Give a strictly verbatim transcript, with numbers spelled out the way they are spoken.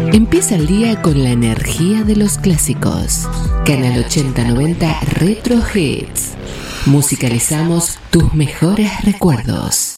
Empieza el día con la energía de los clásicos. Canal ochenta noventa Retro Hits. Musicalizamos tus mejores recuerdos.